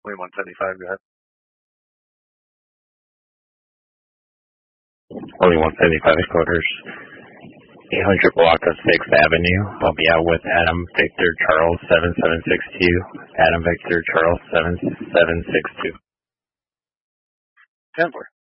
2175, go ahead. Only 175 quarters. 800 block of 6th Avenue. I'll be out with Adam Victor Charles 7762. Adam Victor Charles 7762. 10-4.